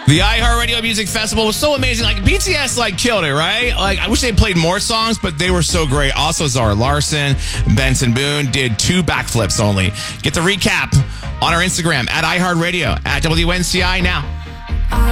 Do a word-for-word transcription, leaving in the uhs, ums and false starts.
The iHeartRadio Music Festival was so amazing. Like, B T S, like, killed it, right? Like, I wish they played more songs, but they were so great. Also, Zara Larson, Benson Boone did two backflips only. Get the recap on our Instagram at iHeartRadio, at W N C I now.